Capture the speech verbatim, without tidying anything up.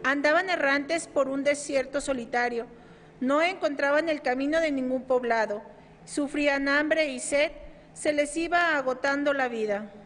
Andaban errantes por un desierto solitario. No encontraban el camino de ningún poblado. Sufrían hambre y sed. Se les iba agotando la vida.